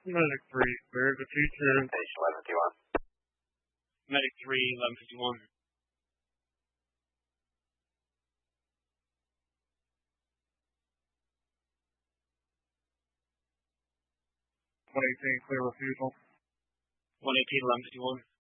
Medic 3, where's the teacher? Station 1151. Medic 3, 1151. 118, clear refusal. 118, 1151.